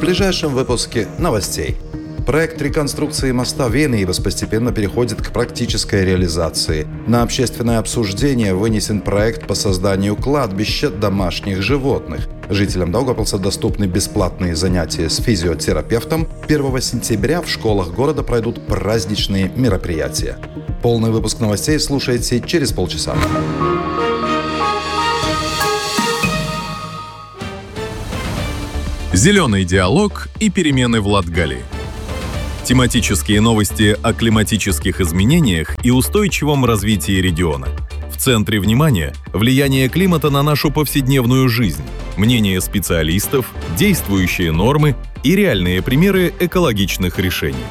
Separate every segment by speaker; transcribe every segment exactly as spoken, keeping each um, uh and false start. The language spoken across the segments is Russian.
Speaker 1: ближайшем выпуске новостей. Проект реконструкции моста Венеевас постепенно переходит к практической реализации. На общественное обсуждение вынесен проект по созданию кладбища домашних животных. Жителям Даугавпилса доступны бесплатные занятия с физиотерапевтом. первого сентября в школах города пройдут праздничные мероприятия. Полный выпуск новостей слушайте через полчаса.
Speaker 2: Зеленый диалог и перемены в Латгалии. Тематические новости о климатических изменениях и устойчивом развитии региона. В центре внимания – влияние климата на нашу повседневную жизнь, мнения специалистов, действующие нормы и реальные примеры экологичных решений.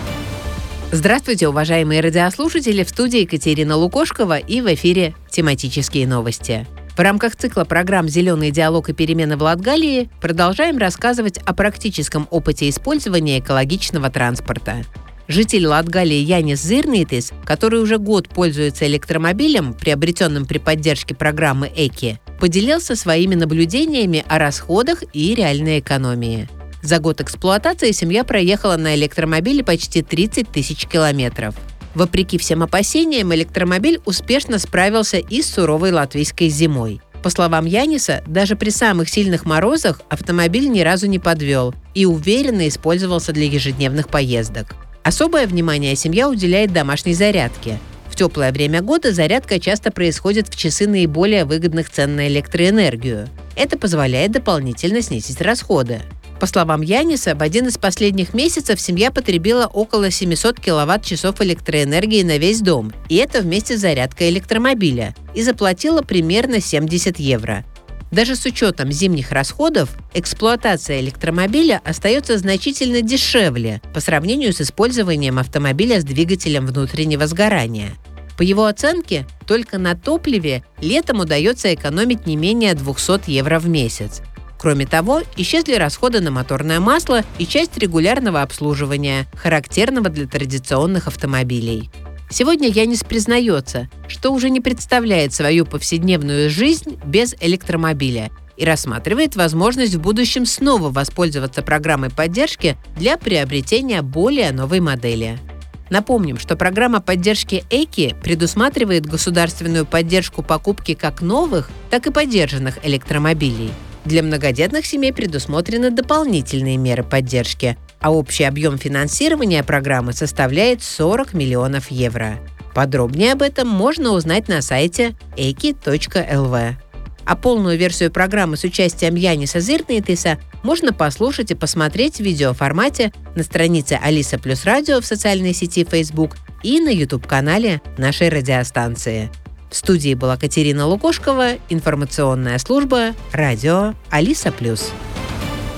Speaker 3: Здравствуйте, уважаемые радиослушатели! В студии Екатерина Лукошкова и в эфире тематические новости. В рамках цикла программ «Зеленый диалог и перемены в Латгалии» продолжаем рассказывать о практическом опыте использования экологичного транспорта. Житель Латгалии Янис Зирнитис, который уже год пользуется электромобилем, приобретенным при поддержке программы ЭКИ, поделился своими наблюдениями о расходах и реальной экономии. За год эксплуатации семья проехала на электромобиле почти тридцать тысяч километров. Вопреки всем опасениям, электромобиль успешно справился и с суровой латвийской зимой. По словам Яниса, даже при самых сильных морозах автомобиль ни разу не подвел и уверенно использовался для ежедневных поездок. Особое внимание семья уделяет домашней зарядке. В теплое время года зарядка часто происходит в часы наиболее выгодных цен на электроэнергию. Это позволяет дополнительно снизить расходы. По словам Яниса, в один из последних месяцев семья потребила около семьсот киловатт-часов электроэнергии на весь дом, и это вместе с зарядкой электромобиля, и заплатила примерно семьдесят евро. Даже с учетом зимних расходов, эксплуатация электромобиля остается значительно дешевле по сравнению с использованием автомобиля с двигателем внутреннего сгорания. По его оценке, только на топливе летом удается экономить не менее двести евро в месяц. Кроме того, исчезли расходы на моторное масло и часть регулярного обслуживания, характерного для традиционных автомобилей. Сегодня Янис признается, что уже не представляет свою повседневную жизнь без электромобиля и рассматривает возможность в будущем снова воспользоваться программой поддержки для приобретения более новой модели. Напомним, что программа поддержки ЭКИ предусматривает государственную поддержку покупки как новых, так и подержанных электромобилей. Для многодетных семей предусмотрены дополнительные меры поддержки, а общий объем финансирования программы составляет сорок миллионов евро. Подробнее об этом можно узнать на сайте эки точка эл ви. А полную версию программы с участием Яниса Зирнитиса можно послушать и посмотреть в видеоформате на странице Алиса Плюс Радио в социальной сети Facebook и на YouTube-канале нашей радиостанции. В студии была Екатерина Лукошкова, информационная служба «Радио Алиса Плюс».